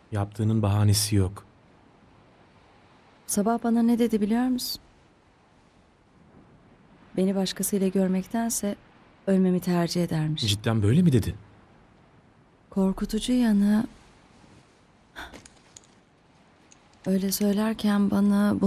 Yaptığının bahanesi yok. Sabah bana ne dedi biliyor musun? Beni başkasıyla görmektense ölmemi tercih edermiş. Cidden böyle mi dedi? Korkutucu yanı öyle söylerken bana